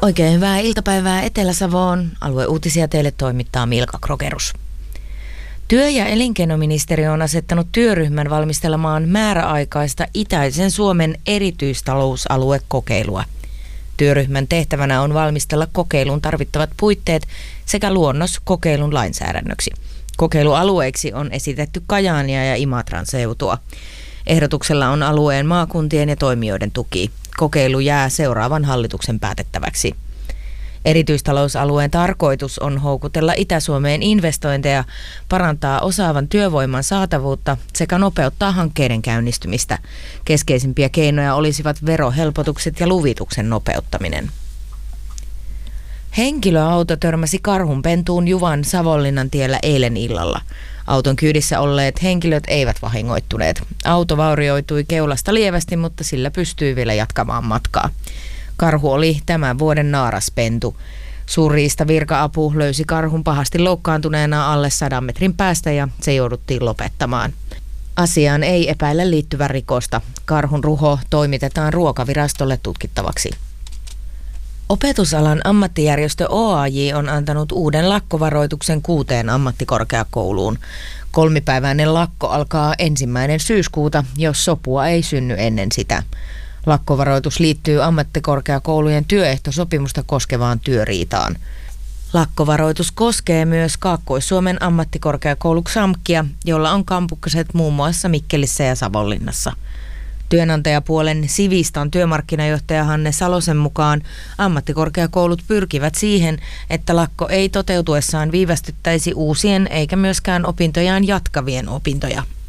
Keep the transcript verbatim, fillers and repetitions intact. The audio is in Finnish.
Oikein hyvää iltapäivää Etelä-Savoon. Alueuutisia teille toimittaa Milka Krogerus. Työ- ja elinkeinoministeriö on asettanut työryhmän valmistelemaan määräaikaista itäisen Suomen erityistalousaluekokeilua. Työryhmän tehtävänä on valmistella kokeiluun tarvittavat puitteet sekä luonnos kokeilun lainsäädännöksi. Kokeilualueiksi on esitetty Kajaania ja Imatran seutua. Ehdotuksella on alueen maakuntien ja toimijoiden tuki. Kokeilu jää seuraavan hallituksen päätettäväksi. Erityistalousalueen tarkoitus on houkutella Itä-Suomeen investointeja, parantaa osaavan työvoiman saatavuutta sekä nopeuttaa hankkeiden käynnistymistä. Keskeisimpiä keinoja olisivat verohelpotukset ja luvituksen nopeuttaminen. Henkilöauto törmäsi karhunpentuun Juvan Savonlinnan tiellä eilen illalla. Auton kyydissä olleet henkilöt eivät vahingoittuneet. Auto vaurioitui keulasta lievästi, mutta sillä pystyi vielä jatkamaan matkaa. Karhu oli tämän vuoden naaraspentu. Suurriista virka-apu löysi karhun pahasti loukkaantuneena alle sadan metrin päästä ja se jouduttiin lopettamaan. Asiaan ei epäillä liittyvän rikosta. Karhun ruho toimitetaan Ruokavirastolle tutkittavaksi. Opetusalan ammattijärjestö O A J on antanut uuden lakkovaroituksen kuuteen ammattikorkeakouluun. Kolmipäiväinen lakko alkaa ensimmäinen syyskuuta, jos sopua ei synny ennen sitä. Lakkovaroitus liittyy ammattikorkeakoulujen työehtosopimusta koskevaan työriitaan. Lakkovaroitus koskee myös Kaakkois-Suomen ammattikorkeakoulu XAMKia, jolla on kampukset muun muassa Mikkelissä ja Savonlinnassa. Työnantajapuolen Sivistan työmarkkinajohtaja Hanne Salosen mukaan ammattikorkeakoulut pyrkivät siihen, että lakko ei toteutuessaan viivästyttäisi uusien eikä myöskään opintojaan jatkavien opintoja.